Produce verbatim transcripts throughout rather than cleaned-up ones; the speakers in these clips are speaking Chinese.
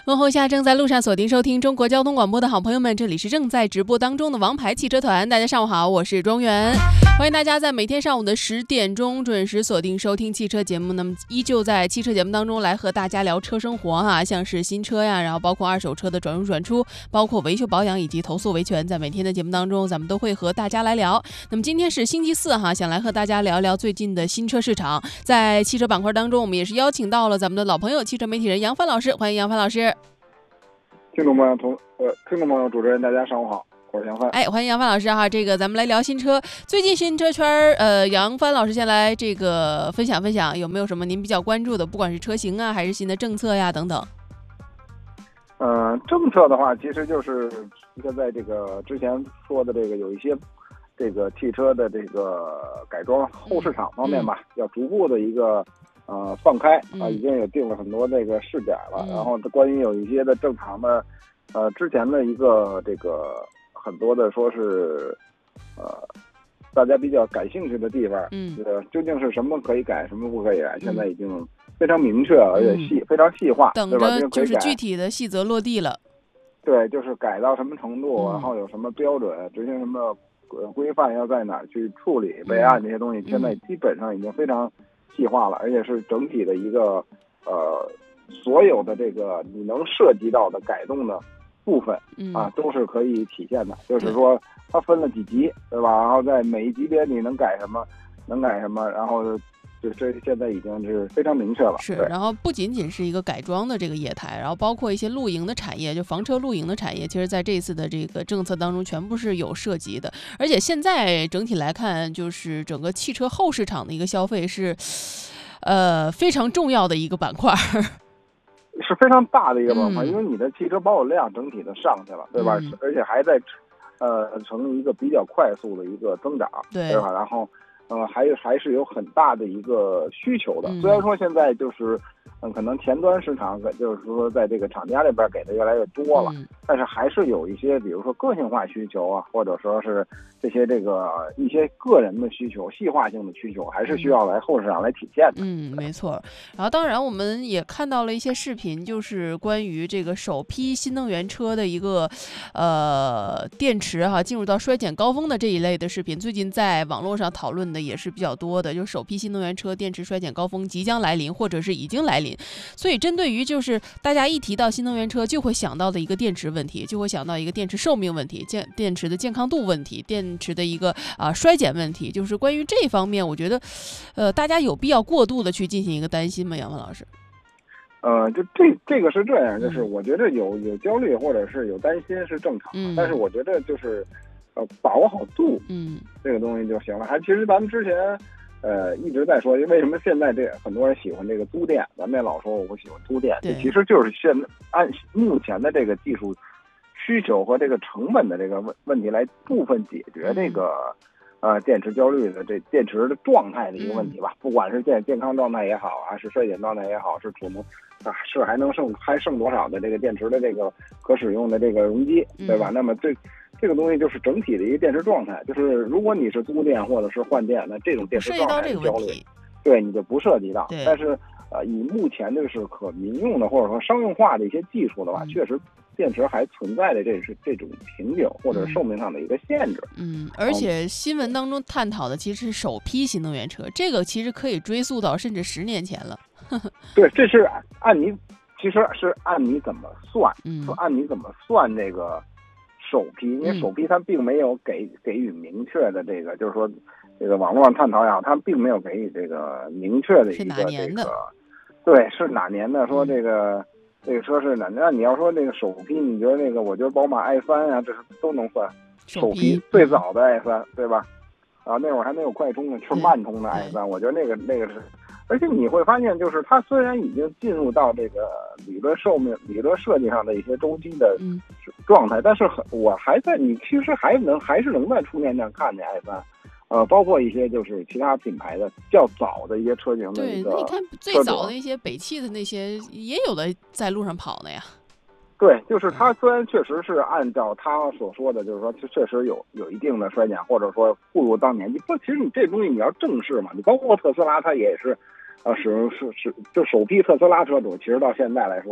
问候一下正在路上锁定收听中国交通广播的好朋友们，这里是正在直播当中的王牌汽车团。大家上午好，我是庄园，欢迎大家在每天上午的十点钟准时锁定收听汽车节目。那么依旧在汽车节目当中来和大家聊车生活哈、啊，像是新车呀，然后包括二手车的转入转出，包括维修保养以及投诉维权，在每天的节目当中咱们都会和大家来聊。那么今天是星期四哈，想来和大家聊聊最近的新车市场。在汽车板块当中，我们也是邀请到了咱们的老朋友汽车媒体人杨帆老师，欢迎杨帆老师。 听众朋友同呃，听众朋友，主持人大家上午好，我是杨帆。 哎，欢迎杨帆老师哈。这个咱们来聊新车，最近新车圈呃，杨帆老师先来这个分享分享，有没有什么您比较关注的，不管是车型啊，还是新的政策呀等等。 呃，政策的话，其实就是现在这个之前说的这个有一些这个汽车的这个改装后市场方面吧，嗯、要逐步的一个。呃，放开啊，已经也定了很多这个试点了。嗯、然后关于有一些的正常的，呃，之前的一个这个很多的说是，呃，大家比较感兴趣的地方，嗯，呃，究竟是什么可以改，什么不可以改，嗯、现在已经非常明确，而且细、嗯、非常细化， 等着就是具体的细则落地了。 对，就是改到什么程度，嗯、然后有什么标准，执行什么规范，要在哪儿去处理备案这些东西，嗯、现在基本上已经非常。细化了，而且是整体的一个呃，所有的这个你能涉及到的改动的部分啊，嗯、都是可以体现的。就是说，它分了几级，对吧？然后在每一级别你能改什么，能改什么，然后就这现在已经是非常明确了。 是，然后不仅仅是一个改装的这个业态，然后包括一些露营的产业，就房车露营的产业，其实在这次的这个政策当中全部是有涉及的。而且现在整体来看，就是整个汽车后市场的一个消费是，呃，非常重要的一个板块。 是非常大的一个板块， 嗯、 因为你的汽车保有量整体的上去了，对吧？嗯、而且还在，呃，呈一个比较快速的一个增长， 对， 对吧？然后。呃，还有还是有很大的一个需求的。虽然说现在就是，嗯，可能前端市场就是说在这个厂家这边给的越来越多了，嗯、但是还是有一些，比如说个性化需求啊，或者说是这些这个一些个人的需求、细化性的需求，还是需要来后市场来体现的。 嗯，没错。然后当然我们也看到了一些视频，就是关于这个首批新能源车的一个呃电池哈、啊、进入到衰减高峰的这一类的视频，最近在网络上讨论的也是比较多的，就是首批新能源车电池衰减高峰即将来临，或者是已经来临。所以针对于就是大家一提到新能源车就会想到的一个电池问题，就会想到一个电池寿命问题、健电池的健康度问题、电池的一个啊、呃、衰减问题，就是关于这方面，我觉得，呃，大家有必要过度的去进行一个担心吗？杨帆老师？ 呃，就这这个是这样，就是我觉得有有焦虑或者是有担心是正常的，嗯、但是我觉得就是。呃，把握好度，嗯，这个东西就行了。还其实咱们之前，呃，一直在说，为什么现在这很多人喜欢这个租电？咱们也老说我喜欢租电，这其实就是现按目前的这个技术需求和这个成本的这个问问题来部分解决这个、嗯、呃电池焦虑的这电池的状态的一个问题吧。嗯、不管是健健康状态也好啊，是衰减状态也好，是储能啊，是还能剩还剩多少的这个电池的这个可使用的这个容积，对吧？嗯、那么这。这个东西就是整体的一个电池状态，就是如果你是租电或者是换电，那这种电池状态的焦虑，对你就不涉及到。但是呃，以目前就是可民用的或者说商用化的一些技术的话，嗯、确实电池还存在的这是这种瓶颈或者寿命上的一个限制。 嗯，而且新闻当中探讨的其实是首批新能源车，这个其实可以追溯到甚至十年前了。 对，这是按你其实是按你怎么算，嗯，说按你怎么算这个。首批，因为首批它并没有给给予明确的这个，就是说，这个网络上探讨也好，它并没有给予这个明确的一个这个，对，是哪年的？说这个、嗯、这个车是哪年？那你要说这个首批，你觉得那个，我觉得宝马 i 三啊，这是都能算首批最早的 i 三，对吧？啊，那会儿还没有快充呢，是慢充的 i 三，我觉得那个那个是。而且你会发现，就是它虽然已经进入到这个理论寿命、理论设计上的一些周期的状态，嗯、但是我还在，你其实还能还是能在充电站看见 i 三，呃，包括一些就是其他品牌的较早的一些车型的一个车主。 对，你看最早的一些北汽的那些也有的在路上跑的呀。 对，就是它虽然确实是按照他所说的，就是说确实有有一定的衰减，或者说步入当年。你不，其实你这东西你要正视嘛，你包括特斯拉，它也是，呃，使用是是就首批特斯拉车主，其实到现在来说，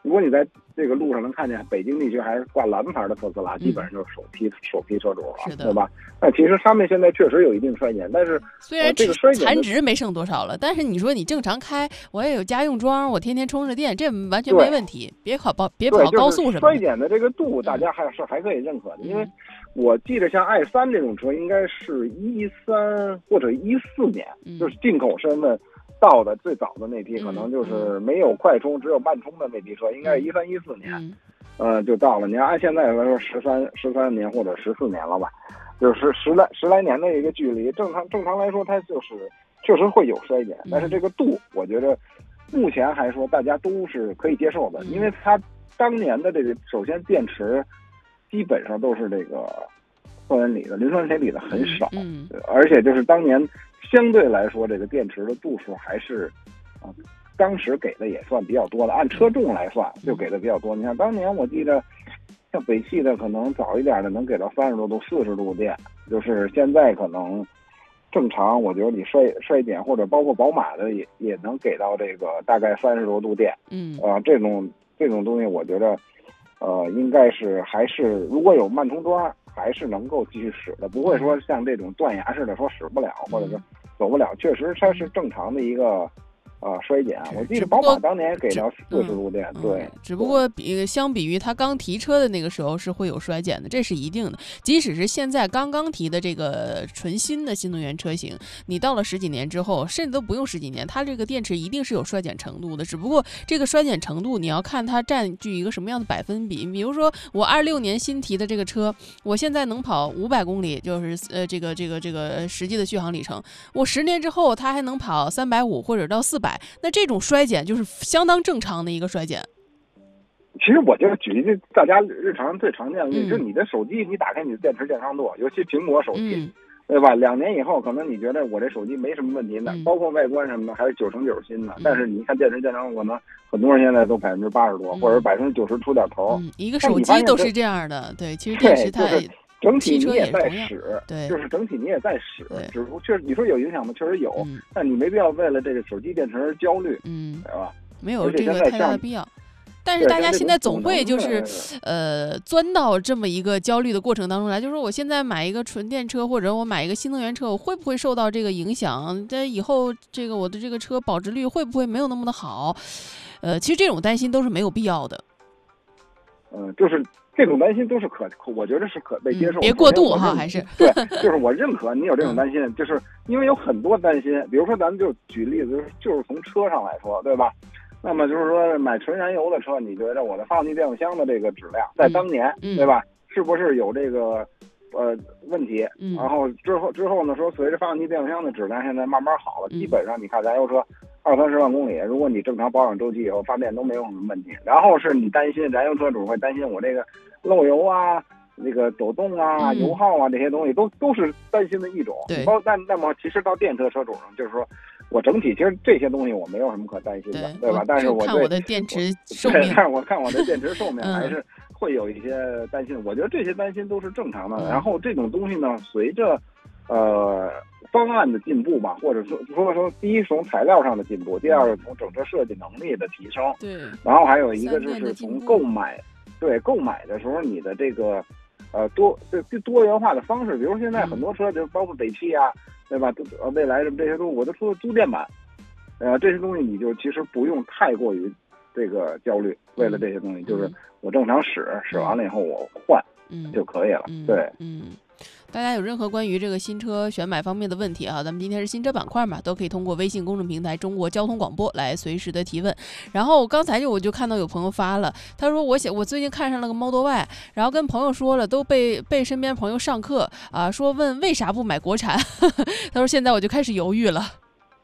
如果你在这个路上能看见北京地区还是挂蓝牌的特斯拉，基本上就是首批、嗯、首批车主了，对吧？那其实他们现在确实有一定衰减，但是虽然这个衰减残值没剩多少了，但是你说你正常开，我也有家用桩，我天天充着电，这完全没问题。别跑跑别跑高速什么的。 衰减的这个度，大家还是还可以认可的， 嗯、 因为我记得像 i 三这种车，应该是一三或者一四年， 嗯、 就是进口身份。到的最早的那批可能就是没有快充，只有慢充的那批车，应该是一三一四年，呃，就到了。你要按现在来说，十三十三年或者十四年了吧，就是十来十来年的一个距离。正常正常来说，它就是确实会有衰减，但是这个度，我觉得目前还说大家都是可以接受的，因为它当年的这个首先电池基本上都是这个双元锂的，磷酸铁锂的很少， 嗯， 而且就是当年。相对来说，这个电池的度数还是，啊，当时给的也算比较多的。按车重来算，就给的比较多。你看当年我记得，像北汽的可能早一点的能给到三十多度、四十度电，就是现在可能正常，我觉得你衰衰减或者包括宝马的也也能给到这个大概三十多度电。 嗯， 啊、呃，这种这种东西，我觉得，呃，应该是还是如果有慢充桩。还是能够继续使的，不会说像这种断崖式的说使不了，或者是走不了。确实，它是正常的一个呃衰减。我记得宝马当年给到四十度电， 嗯、 对。 只不过比相比于它刚提车的那个时候是会有衰减的，这是一定的。即使是现在刚刚提的这个纯新的新能源车型，你到了十几年之后，甚至都不用十几年，它这个电池一定是有衰减程度的。只不过这个衰减程度，你要看它占据一个什么样的百分比。比如说我二六年新提的这个车，我现在能跑五百公里，就是呃这个这个这个实际的续航里程。我十年之后，它还能跑三百五或者到四百，那这种衰减就是相当正常的一个衰减。 其实我就举一个大家日常最常见的例子， 嗯、 就是你的手机，你打开你的电池健康度，尤其苹果手机， 嗯、 对吧？两年以后，可能你觉得我这手机没什么问题的， 嗯、 包括外观什么的，还是九成九新的。嗯、但是你看电池健康度，可能很多人现在都百分之八十多， 嗯、 或者百分之九十出点头、 嗯。一个手机都是这样的，对，其实电池它。 就是整体你也在使， 对， 就是整体你也在使，只不过确实你说有影响吗？确实有， 嗯、 但你没必要为了这个手机电池而焦虑， 嗯， 对吧？ 没有这个太大的必要。但是大家现在总会就是，呃，钻到这么一个焦虑的过程当中来，就是说我现在买一个纯电车，或者我买一个新能源车，我会不会受到这个影响？在以后这个我的这个车保值率会不会没有那么的好？呃，其实这种担心都是没有必要的。 嗯、呃，就是。这种担心都是可，我觉得是可被接受的。 嗯、别过度哈，还是对，就是我认可你有这种担心，嗯、就是因为有很多担心。比如说，咱们就举例子，就是从车上来说，对吧？那么就是说，买纯燃油的车，你觉得我的发动机变速箱的这个质量，在当年， 嗯、 对吧？是不是有这个呃问题？ 嗯、 然后之后之后呢，说随着发动机变速箱的质量现在慢慢好了， 嗯、 基本上你看燃油车。二三十万公里，如果你正常保养周期以后发电都没有什么问题。然后是你担心燃油车主会担心我这个漏油啊、那个抖动啊、 嗯、 油耗啊这些东西都都是担心的一种。 对。 包但那么其实到电车车主上，就是说我整体其实这些东西我没有什么可担心的， 对, 对吧？但是我看我的电池寿命， 但是我看我的电池寿命还是会有一些担心。我觉得这些担心都是正常的。 嗯、 然后这种东西呢，随着呃。方案的进步吧，或者说说说，第一从材料上的进步，第二从整车设计能力的提升， 对， 然后还有一个就是从购买，对购买的时候你的这个呃多对多元化的方式，比如现在很多车就包括北汽啊，对吧？呃未来什么这些东西，我都出租电版，呃这些东西你就其实不用太过于这个焦虑，为了这些东西，就是我正常使使完了以后我换就可以了， 嗯、 对， 嗯。大家有任何关于这个新车选买方面的问题啊，咱们今天是新车板块嘛，都可以通过微信公众平台中国交通广播来随时的提问。然后刚才就我就看到有朋友发了，他说我想我最近看上了个 Model Y， 然后跟朋友说了，都被被身边朋友上课啊，说问为啥不买国产他说现在我就开始犹豫了。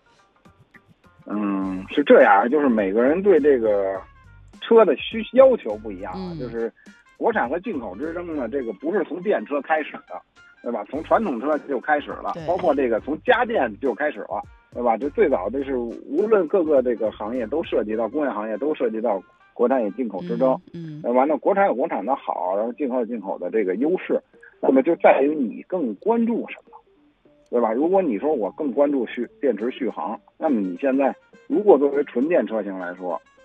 嗯，是这样，就是每个人对这个车的需要求不一样啊， 嗯、 就是国产和进口之争呢，这个不是从电车开始的，对吧？从传统车就开始了，包括这个从家电就开始了，对吧？就最早的是无论各个这个行业都涉及到工业行业都涉及到国产与进口之争， 嗯， 嗯完了国产有国产的好，然后进口有进口的这个优势，那么就在于你更关注什么，对吧？如果你说我更关注续电池续航，那么你现在如果作为纯电车型来说，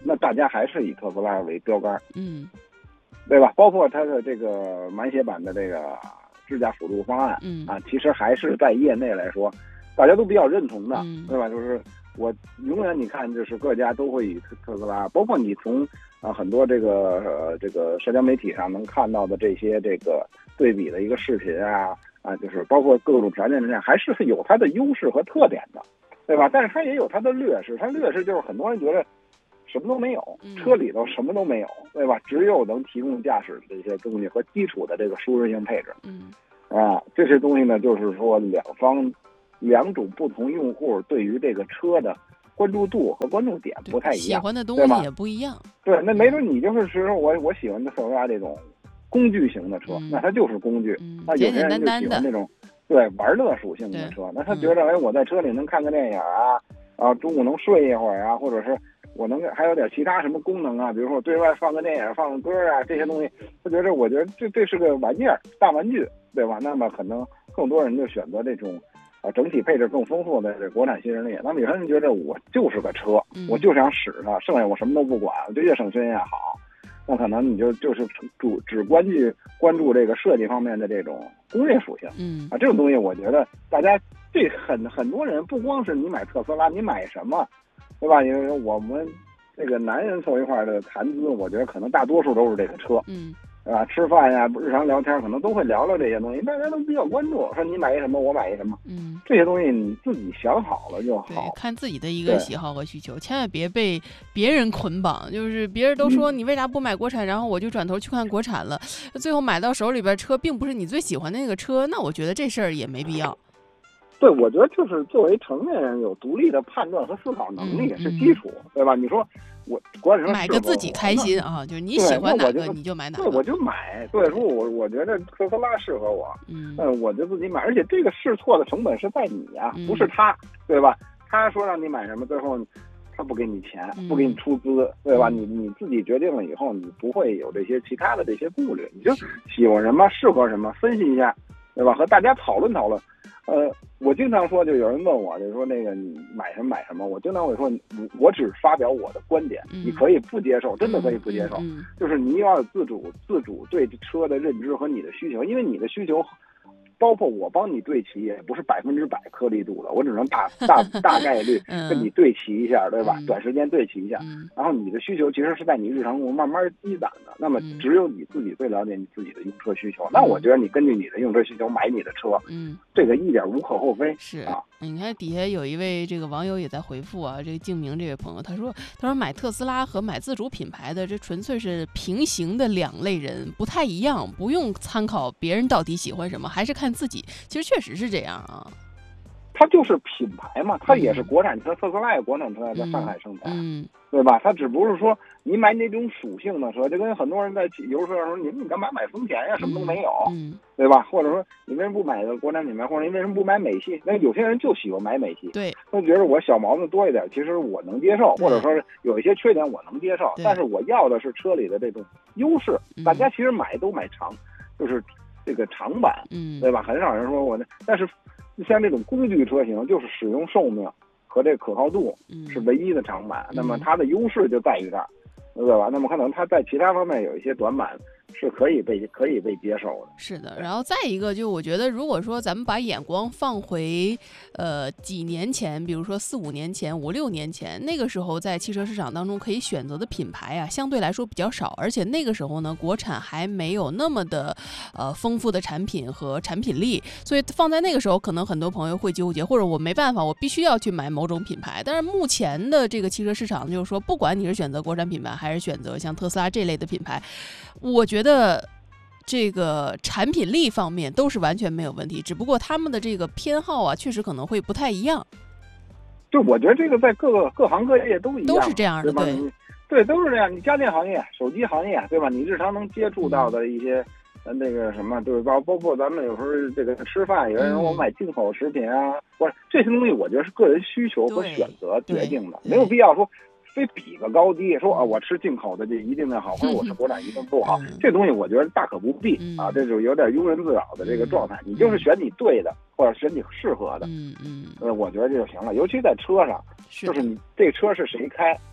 那大家还是以特斯拉为标杆， 嗯， 对吧？包括它的这个满血版的这个智驾辅助方案， 嗯啊，其实还是在业内来说，大家都比较认同的， 嗯、 对吧？就是我永远你看，就是各家都会以特斯拉，包括你从啊很多这个呃这个社交媒体上能看到的这些这个对比的一个视频啊啊，就是包括各种条件之下，还是有它的优势和特点的，对吧？但是它也有它的劣势，它劣势就是很多人觉得什么都没有，车里头什么都没有，对吧？只有能提供驾驶这些东西和基础的这个舒适性配置， 嗯， 啊，这些东西呢，就是说两方两种不同用户对于这个车的关注度和关注点不太一样， 喜欢的东西也不一样。 对，那没准你就是说我我喜欢的特斯拉这种工具型的车， 嗯、 那它就是工具。 嗯、 那有些人就喜欢那种对玩乐属性的车，那他觉得、嗯、哎，我在车里能看个电影啊，啊，中午能睡一会儿啊，或者是我能还有点其他什么功能啊，比如说我对外放个电影、放个歌啊，这些东西，他觉得我觉得这这是个玩意儿，大玩具，对吧？那么可能更多人就选择这种啊整体配置更丰富的这国产新势力。那么有些人觉得我就是个车，我就想使它，剩下我什么都不管，我就越省心越好。那可能你就就是主只关注关注这个设计方面的这种工业属性， 嗯啊，这种东西我觉得大家这很很多人不光是你买特斯拉，你买什么，对吧？因为我们这个男人凑一块的谈资，我觉得可能大多数都是这个车， 嗯， 啊，吃饭呀、日常聊天可能都会聊聊这些东西，大家都比较关注，说你买一什么，我买一什么， 嗯， 这些东西你自己想好了就好， 对，看自己的一个喜好和需求，千万别被别人捆绑，就是别人都说你为啥不买国产，嗯、然后我就转头去看国产了，最后买到手里边车并不是你最喜欢的那个车，那我觉得这事儿也没必要。 对，我觉得就是作为成年人有独立的判断和思考能力是基础，嗯、对吧？你说我国产车买个自己开心啊，就是你喜欢哪个你就买哪个， 对，我就买。对，说我我觉得特斯拉适合我， 嗯， 嗯，我就自己买，而且这个试错的成本是在你呀、啊， 嗯、 不是他，对吧？他说让你买什么，最后他不给你钱， 嗯、 不给你出资，对吧？你你自己决定了以后，你不会有这些其他的这些顾虑，你就喜欢什么，适合什么，分析一下，对吧？和大家讨论讨论。呃，我经常说，就有人问我，就说那个你买什么买什么，我经常会说，我只发表我的观点， 嗯、 你可以不接受，真的可以不接受， 嗯嗯、 就是你要有自主自主对车的认知和你的需求，因为你的需求。包括我帮你对齐，也不是百分之百颗粒度的，我只能大大大概率跟你对齐一下，对吧？ 嗯、 短时间对齐一下， 嗯、 然后你的需求其实是在你日常中慢慢积攒的。那么只有你自己最了解你自己的用车需求。嗯、那我觉得你根据你的用车需求买你的车， 嗯， 这个一点无可厚非。 是啊， 你看底下有一位这个网友也在回复啊，这个静明这位朋友，他说他说买特斯拉和买自主品牌的这纯粹是平行的两类人，不太一样，不用参考别人到底喜欢什么，还是看自己。其实确实是这样啊， 它就是品牌嘛，它也是国产车，嗯、特斯拉也国产车在上海生产， 嗯， 对吧？它只不是说你买那种属性的车，就跟很多人在油车上说，你你干嘛买丰田呀？什么都没有， 嗯， 对吧？或者说你为什么不买个国产品牌，或者你为什么不买美系？那有些人就喜欢买美系， 对， 他觉得我小毛病多一点，其实我能接受，或者说是有一些缺点我能接受，但是我要的是车里的这种优势。 嗯、 大家其实买都买长，就是这个长版， 嗯， 对吧？很少人说我那，但是像这种工具车型，就是使用寿命和这个可靠度是唯一的长板， 嗯、 那么它的优势就在于这儿，对吧？那么可能它在其他方面有一些短板。是可以被可以被接受的， 是的。然后再一个，就我觉得，如果说咱们把眼光放回，呃，几年前，比如说四五年前、五六年前，那个时候在汽车市场当中可以选择的品牌啊，相对来说比较少，而且那个时候呢，国产还没有那么的呃丰富的产品和产品力，所以放在那个时候，可能很多朋友会纠结，或者我没办法，我必须要去买某种品牌。但是目前的这个汽车市场，就是说，不管你是选择国产品牌，还是选择像特斯拉这类的品牌，我觉得。觉得这个产品力方面都是完全没有问题，只不过他们的这个偏好啊，确实可能会不太一样。 就我觉得这个在各个各行各业都一样， 都是这样的， 对吧？对，对，都是这样。你家电行业、手机行业，对吧？你日常能接触到的一些，呃、嗯，那个什么，对吧？包括咱们有时候这个吃饭，有人说我买进口食品啊，或者这些东西，我觉得是个人需求和选择决定的，没有必要说。非比个高低，说啊，我吃进口的就一定的好，或者我吃国产一定不好， 嗯、 这东西我觉得大可不必、嗯、啊，这就有点庸人自扰的这个状态。嗯、你就是选你对的，或者选你适合的， 嗯嗯， 呃，我觉得这就行了。尤其在车上，就是你这车是谁开， 对，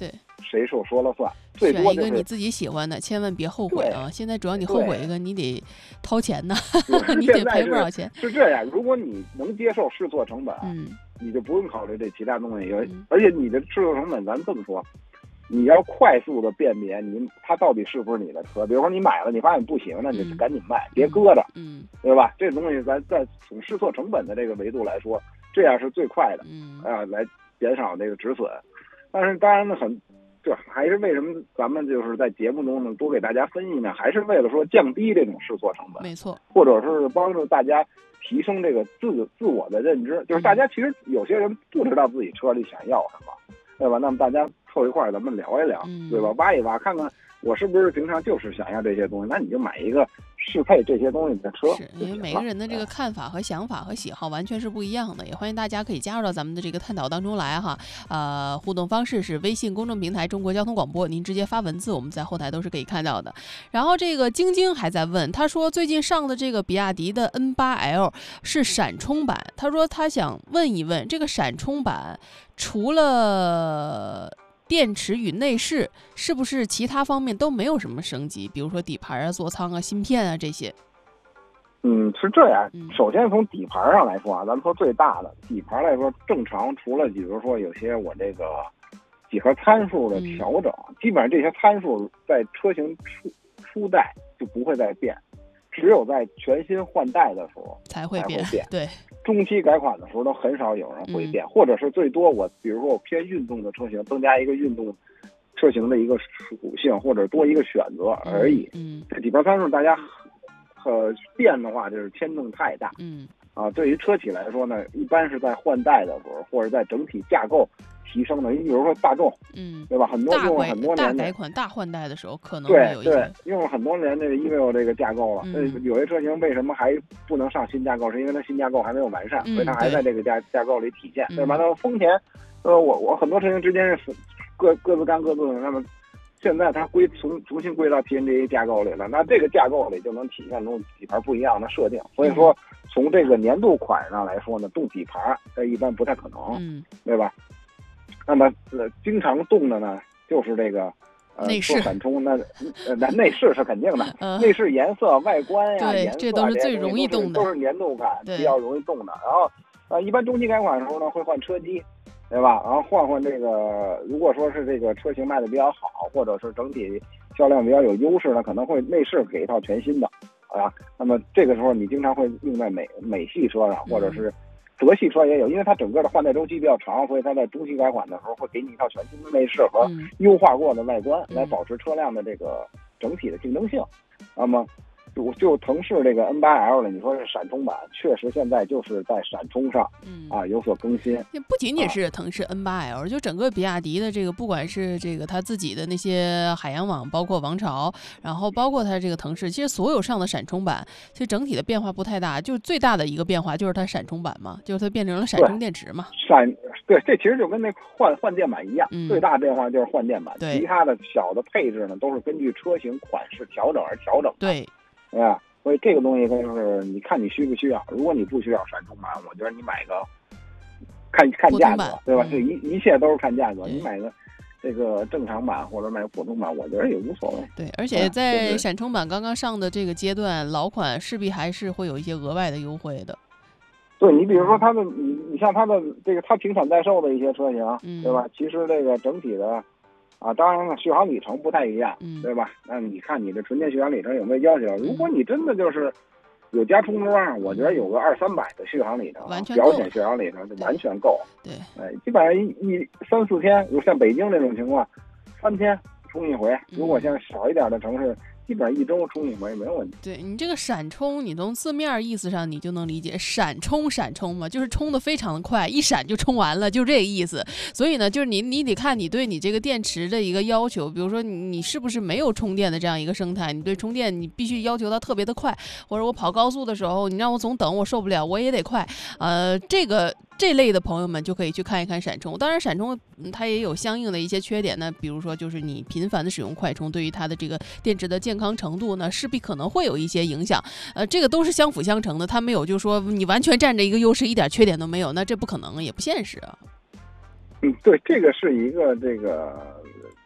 谁说说了算，最多、就是、 选一个你自己喜欢的，千万别后悔啊！现在主要你后悔一个，你得掏钱呢，你得赔不少钱。 是这样，如果你能接受试错成本， 嗯， 你就不用考虑这其他东西，嗯、而且你的试错成本，咱这么说。你要快速的辨别你它到底是不是你的车，比如说你买了，你发现不行，那你就赶紧卖，嗯、别搁着， 嗯， 对吧？这东西咱在从试错成本的这个维度来说，这样是最快的， 嗯啊，来减少这个止损。但是当然呢，很，这还是为什么咱们就是在节目中呢多给大家分析呢？还是为了说降低这种试错成本， 没错， 或者是帮助大家提升这个自自我的认知，就是大家其实有些人不知道自己车里想要什么。对吧？那么大家凑一块儿，咱们聊一聊， 嗯、 对吧？挖一挖，看看我是不是平常就是想要这些东西，那你就买一个适配这些东西的车。 是因为每个人的这个看法和想法和喜好完全是不一样的，也欢迎大家可以加入到咱们的这个探讨当中来哈。呃，互动方式是微信公众平台中国交通广播，您直接发文字，我们在后台都是可以看到的。然后这个晶晶还在问，他说最近上的这个比亚迪的 N 八 L 是闪充版，他说他想问一问，这个闪充版除了电池与内饰，是不是其他方面都没有什么升级？比如说底盘啊、座舱啊、芯片啊这些。 嗯，是这样。 嗯、 首先从底盘上来说啊，咱们说最大的底盘来说，正常除了比如说有些我这个几何参数的调整，嗯、基本上这些参数在车型初初代就不会再变，只有在全新换代的时候才会变。 变对。 中期改款的时候都很少有人会变， 嗯、 或者是最多我比如说我偏运动的车型，增加一个运动车型的一个属性，或者多一个选择而已。 嗯， 这底盘参数大家呃变的话就是牵动太大。 嗯， 啊，对于车企来说呢，一般是在换代的时候，或者在整体架构提升的。你比如说大众， 嗯， 对吧？很多用了很多年大改款、大换代的时候，可能对有一些对用了很多年这个 E V O 这个架构了。那、 嗯、 有些车型为什么还不能上新架构？是因为它新架构还没有完善， 嗯、 所以它还在这个架架构里体现， 嗯、 对吧？那么丰田，呃，我我很多车型之间是各各自干各自的，那么现在它归重重新归到 T N G A 架构里了，那这个架构里就能体现出底盘不一样的设定。所以说，从这个年度款上来说呢，动底盘这一般不太可能， 嗯， 对吧？那么呃，经常动的呢，就是这个呃， 内饰闪充，那呃，那内饰是肯定的， 呃、 内饰颜色、外观呀， 对， 颜色这都是最容易动的， 都是年度感比较容易动的。然后呃，一般中期改款的时候呢，会换车机，对吧？然后换换这个，如果说是这个车型卖的比较好，或者是整体销量比较有优势呢，可能会内饰给一套全新的啊。那么这个时候你经常会用在美美系车上，或者是德系车也有，因为它整个的换代周期比较长，所以它在中期改款的时候会给你一套全新的内饰和优化过的外观， 嗯、 来保持车辆的这个整体的竞争性。那么就就腾势这个 N 八 L 呢，你说是闪充版，确实现在就是在闪充上， 嗯啊有所更新。 不仅仅是腾势 N 八 L，、啊、就整个比亚迪的这个，不管是这个它自己的那些海洋网，包括王朝，然后包括它这个腾势，其实所有上的闪充版，其实整体的变化不太大，就是最大的一个变化就是它闪充版嘛，就是它变成了闪充电池嘛。 闪对，这其实就跟那换换电版一样， 嗯、 最大变化就是换电版， 对， 其他的小的配置呢都是根据车型款式调整而调整的。 对， 对吧？所以这个东西就是你看你需不需要，如果你不需要闪充版，我觉得你买个看看价格，对吧？这、嗯、一一切都是看价格，你买个这个正常版或者买普通版，我觉得也无所谓。 对，而且在闪充版刚刚上的这个阶段，老款势必还是会有一些额外的优惠的。 对，你比如说它的你你像它的这个它停产在售的一些车型， 嗯、 对吧？其实这个整体的。啊，当然了，续航里程不太一样， 嗯、 对吧？那你看你的纯电续航里程有没有要求？ 嗯、 如果你真的就是有加充值桩，我觉得有个二三百的续航里程， 完全表显续航里程就完全够。 对， 哎，基本上一一三四天，如像北京这种情况，三天充一回。如果像少一点的城市，基本上一周充一回没有问题。 对，你这个闪充，你从字面意思上你就能理解，闪充闪充嘛，就是充的非常的快，一闪就充完了，就这个意思。所以呢，就是你你得看你对你这个电池的一个要求，比如说你你是不是没有充电的这样一个生态，你对充电你必须要求它特别的快，或者我跑高速的时候，你让我总等我受不了，我也得快。呃，这个。这类的朋友们就可以去看一看闪充，当然闪充、嗯、它也有相应的一些缺点呢，比如说就是你频繁的使用快充，对于它的这个电池的健康程度呢，势必可能会有一些影响。呃，这个都是相辅相成的，它没有就是说你完全占着一个优势，一点缺点都没有，那这不可能，也不现实啊。 嗯，对，这个是一个这个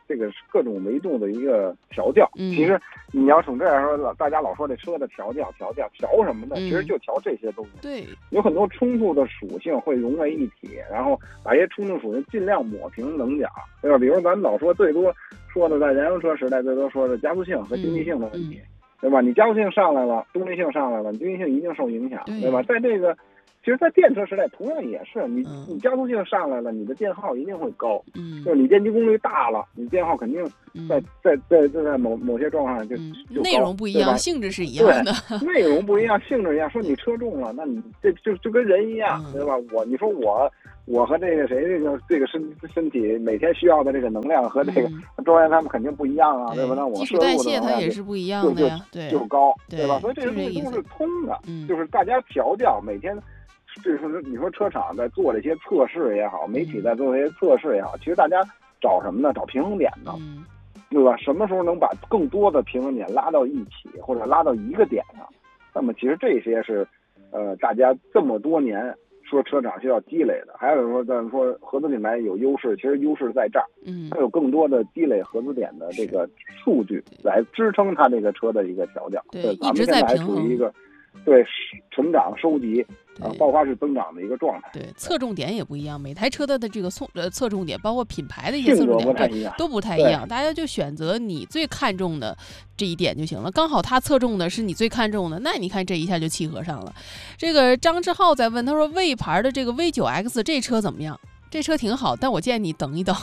这个各种维度的一个调教。 嗯、 其实你要从这样说，大家老说这车的调教调教调什么的， 嗯、 其实就调这些东西。 对， 有很多冲突的属性会融为一体，然后把这些冲突属性尽量抹平棱角，对吧？比如咱们老说最多说的在燃油车时代最多说的加速性和经济性的问题。 嗯嗯对吧？你加速性上来了，动力性上来了，经济性一定受影响，对吧？在这个，其实，在电车时代同样也是，你、嗯、你加速性上来了，你的电耗一定会高， 嗯， 就是你电机功率大了，你电耗肯定在、嗯、在在在在某某些状况下就、 嗯、 就内容不一样，性质是一样的， 内容不一样，性质一样。说你车重了，那你这就就跟人一样， 嗯、 对吧？我你说我。我和这个谁这个这个身身体每天需要的这个能量和这个周岩他们肯定不一样啊， 嗯、 对吧？那我基础代谢它也是不一样的呀， 对，就高， 对, 对吧？所以这些东西都是通的， 嗯、 就是大家调教每天，就是你说车厂在做这些测试也好，媒体在做这些测试也好，其实大家找什么呢？找平衡点呢， 嗯、 对吧？什么时候能把更多的平衡点拉到一起，或者拉到一个点上？那么其实这些是，呃，大家这么多年。说车厂需要积累的，还有说咱们说合资品牌有优势，其实优势在这儿， 嗯， 它有更多的积累合资点的这个数据来支撑它这个车的一个调教。 对， 咱们现在还处于一个对成长收集啊爆发式增长的一个状态。 对，侧重点也不一样，每台车的的这个侧呃侧重点，包括品牌的一些侧重点，对，都不太一样。大家就选择你最看重的这一点就行了。刚好他侧重的是你最看重的，那你看这一下就契合上了。这个张志浩在问，他说魏牌的这个 V 九 X 这车怎么样？这车挺好，但我建议你等一等。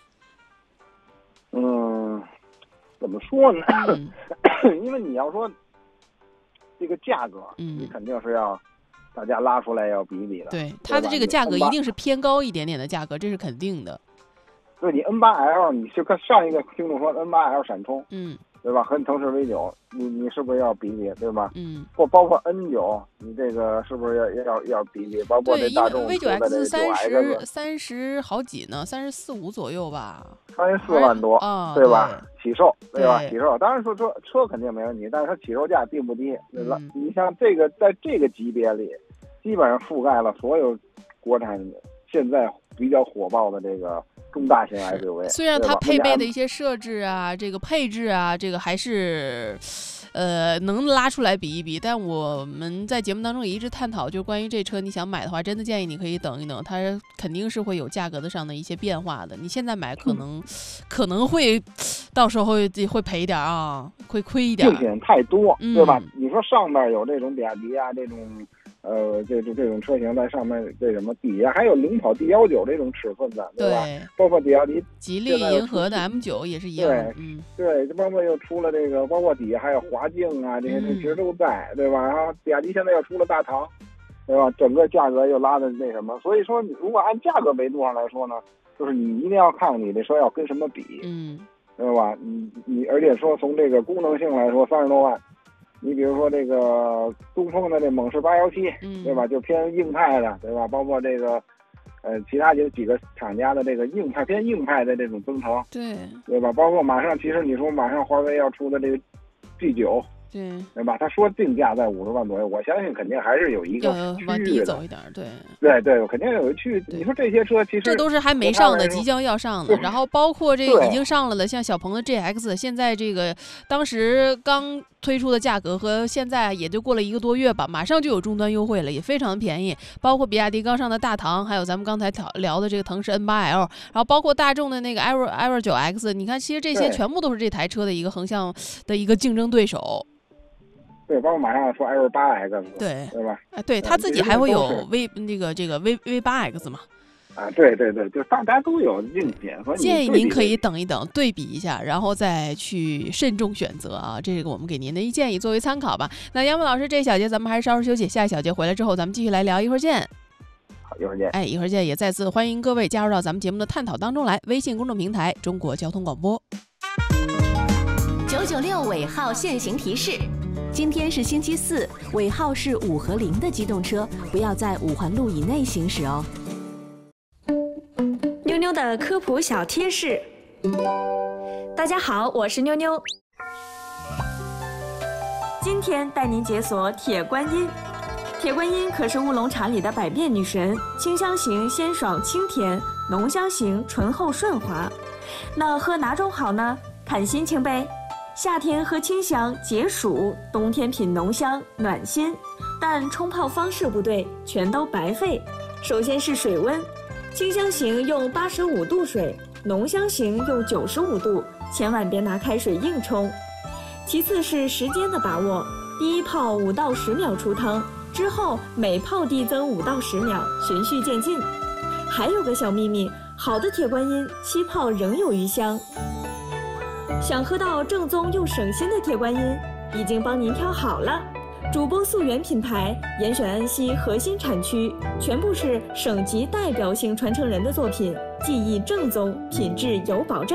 嗯，怎么说呢？ 嗯、 因为你要说这个价格， 嗯， 你肯定是要大家拉出来要比比的。 对，它的这个价格一定是偏高一点点的价格，这是肯定的。 对，你 N 八 L， 你就看上一个听众说 N 八 L 闪充， 嗯， 对吧？和腾势 V 九，你你是不是要比比，对吧？ 嗯， 或包括 N 九，你这个是不是要要要比比？包括这大众 V 九 X 三十三十好几呢，三十四五左右吧， 三十四万多， 啊， 对吧？起售，对吧？ 对起售，当然说车车肯定没问题，但是它起售价并不低，对吧？ 嗯、 你像这个在这个级别里，基本上覆盖了所有国产现在比较火爆的这个中大型 S U V。 虽然它配备的一些设置啊，这个配置啊，这个还是，呃，能拉出来比一比。但我们在节目当中也一直探讨，就关于这车，你想买的话，真的建议你可以等一等，它肯定是会有价格的上的一些变化的。你现在买可能、嗯、可能会到时候会会赔一点啊，会亏一点。 竞品太多，对吧？ 嗯、 你说上面有这种比亚迪啊，这种。呃，这这这种车型在上面，这什么底下还有领跑 D 一九这种尺寸的，对吧？ 对， 包括比亚迪、 吉利银河的 M 九也是一样。 对， 嗯， 对，包括又出了这个，包括底下还有华境啊，这些这其实都在，对吧？然后比亚迪现在又出了大唐，对吧？整个价格又拉的那什么，所以说，如果按价格维度上来说呢，就是你一定要看你这车要跟什么比， 嗯， 对吧？你你而且说从这个功能性来说，三十多万。你比如说这个东风的这猛士八一七，对吧？就偏硬派的，对吧？包括这个，呃，其他有几个厂家的这个硬派偏硬派的这种增程， 对， 对吧？包括马上，其实你说马上华为要出的这个 G 九， 对， 对吧？他说定价在五十万左右，我相信肯定还是有一个区域的， 往低走一点，对， 对对，肯定有个区域。你说这些车其实这都是还没上的，即将要上的。然后包括这个已经上了的，像小鹏的 G X， 现在这个当时刚推出的价格和现在也就过了一个多月吧，马上就有终端优惠了，也非常的便宜。包括比亚迪刚上的大唐，还有咱们刚才聊的这个腾势 N 八 L， 然后包括大众的那个 Air Air 九 X， 你看其实这些全部都是这台车的一个横向的一个竞争对手。 对，包括马上要说 Air 八 X， 对对吧？ 啊，对他自己还会有 V 那个这个 V V 八 X 嘛。 啊，对对对，就大家都有竞品， 建议您可以等一等，对比一下，然后再去慎重选择啊。这个我们给您的一建议，作为参考吧。那杨文老师，这一小节咱们还是稍事休息，下一小节回来之后咱们继续来聊，一会儿见。 好，一会儿见。 哎，一会儿见，也再次欢迎各位加入到咱们节目的探讨当中来。微信公众平台中国交通广播。 九九六尾号限行提示。今天是星期四，尾号是五和零的机动车不要在五环路以内行驶哦。 妞妞的科普小贴士。大家好，我是妞妞。今天带您解锁铁观音。铁观音可是乌龙茶里的百变女神，清香型鲜爽清甜，浓香型醇厚顺滑。 那喝哪种好呢？看心情呗。夏天喝清香解暑，冬天品浓香暖心。但冲泡方式不对，全都白费。首先是水温，清香型用八十五度水，浓香型用九十五度，千万别拿开水硬冲。其次是时间的把握，第一泡五到十秒出汤，之后每泡递增五到十秒，循序渐进。还有个小秘密，好的铁观音七泡仍有余香。想喝到正宗又省心的铁观音，已经帮您挑好了。主播溯源品牌，严选安溪核心产区，全部是省级代表性传承人的作品，技艺正宗，品质有保证。